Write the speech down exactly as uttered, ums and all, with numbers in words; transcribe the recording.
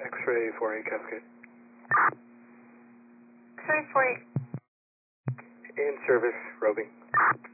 X-ray four eight Cascade. X-ray four eight. In service, roving.